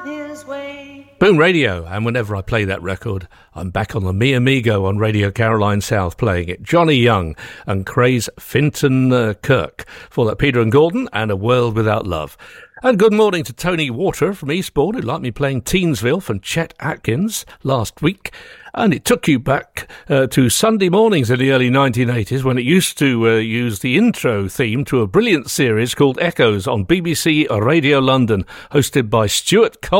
on his way. Boom Radio, and whenever I play that record, I'm back on the Me Amigo on Radio Caroline South playing it. Johnny Young and Craze Finton Kirk for that Peter and Gordon and A World Without Love. And good morning to Tony Water from Eastbourne, who liked me playing Teensville from Chet Atkins last week. And it took you back to Sunday mornings in the early 1980s when it used to use the intro theme to a brilliant series called Echoes on BBC Radio London, hosted by Stuart Cole.